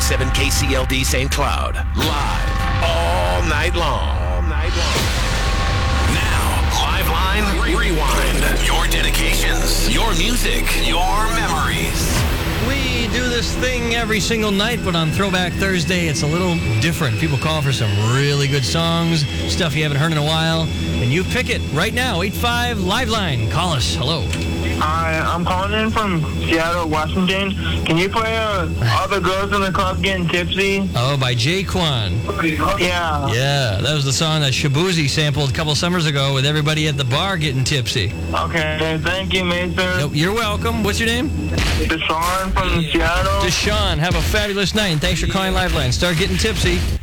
101.7 KCLD St. Cloud. Live all night long. Now, Live Line Rewind. Your dedications, your music, your memories. We do this thing every single night, but on Throwback Thursday, it's a little different. People call for some really good songs, stuff you haven't heard in a while, and you pick it right now. 85 Live Line. Call us. Hello. Hi, I'm calling in from Seattle, Washington. Can you play All the Girls in the Club Getting Tipsy? Oh, by Jaquan. Yeah. Yeah, that was the song that Shabuzi sampled a couple summers ago with everybody at the bar getting tipsy. Okay, thank you, Mason. Nope, you're welcome. What's your name? Deshaun from Seattle. Deshaun. Have a fabulous night, and thanks for calling Live Line. Start getting tipsy.